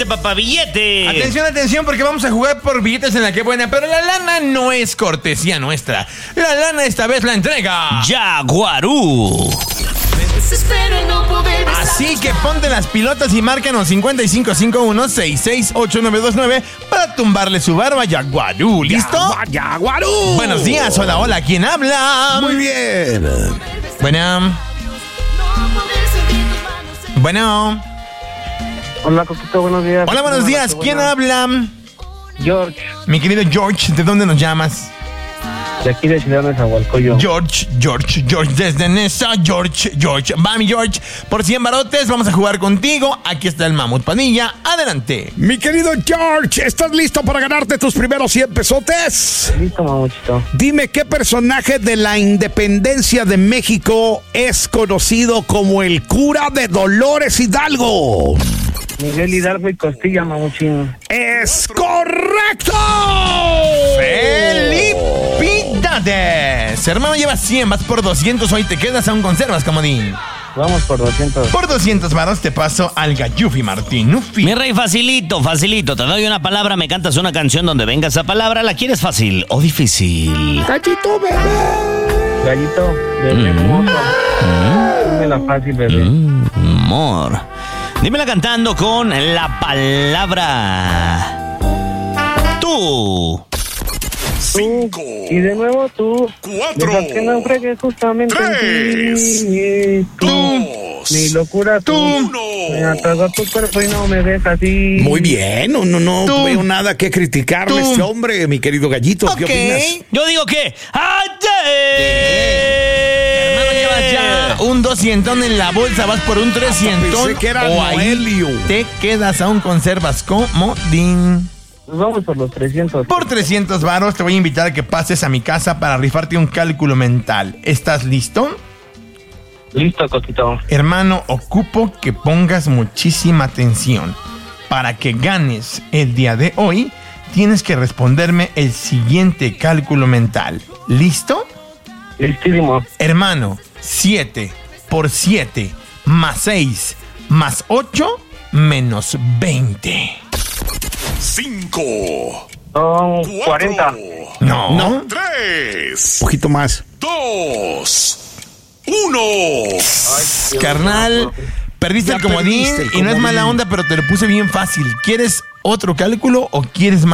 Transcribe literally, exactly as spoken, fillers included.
billete, papá, billete. Atención, atención, porque vamos a jugar por billetes en la que buena, pero la lana no es cortesía nuestra. La lana esta vez la entrega Jaguarú. Así que ponte las pilotas y márcanos cincuenta y cinco cincuenta y uno sesenta y seis ochenta y nueve veintinueve para tumbarle su barba a Jaguarú. ¿Listo? Jaguarú. Buenos días, hola, hola, ¿quién habla? Muy bien. Bueno. Bueno. Hola, Coquito, buenos días. Hola, buenos días, ¿quién habla? George, Mi querido George, ¿de dónde nos llamas? de aquí de Ciudad Nezahualcóyotl. George, George, George, desde Nesa, George, George. Va, mi George, por cien barotes vamos a jugar contigo. Aquí está el Mamut Padilla, adelante. Mi querido George, ¿estás listo para ganarte tus primeros cien pesotes? Listo, mamuchito. Dime qué personaje de la independencia de México es conocido como el cura de Dolores Hidalgo. Miguel Hidalgo y Costilla, mamuchín. ¡Es correcto! ¡Felicidades! Hermano, llevas cien, vas por doscientos, hoy te quedas, aún conservas, comodín. Vamos por doscientos. Por doscientos varos te paso al Gallufi Martinufi. Mi rey, facilito, facilito. Te doy una palabra, me cantas una canción donde venga esa palabra. ¿La quieres fácil o difícil? Gallito, bebé. Gallito, bebé hermoso. Dime la fácil, bebé. Mm, amor. Dímela cantando con la palabra. Tú. Cinco. Y de nuevo tú. Cuatro. Deja que no fregues justamente Tres. en ti. Tú. Dos. Mi locura tú. Uno. Me atragó tu cuerpo y no me dejas así. Muy bien, no, no, no Tú. veo nada que criticarle a Tú. este hombre, mi querido Gallito. ¿Qué Ok. opinas? Yo digo que. Hermano, llevas ya un doscientón en la bolsa, vas por un trescientón. pensé que era o ahí Noelio. te quedas, aún conservas comodín. Pues vamos por los trescientos. Por trescientos varos te voy a invitar a que pases a mi casa para rifarte un cálculo mental. ¿Estás listo? Listo, Coquito. Hermano, ocupo que pongas muchísima atención. Para que ganes el día de hoy, tienes que responderme el siguiente cálculo mental. ¿Listo? Listísimo. Hermano, siete por siete más seis más ocho menos veinte. Cinco. Son Cuatro. cuarenta. No. No. Tres. Un poquito más. Dos. Uno. Carnal, perdiste Ya el comodín perdiste el y no es comodín. mala onda, pero te lo puse bien fácil. ¿Quieres otro cálculo o quieres más?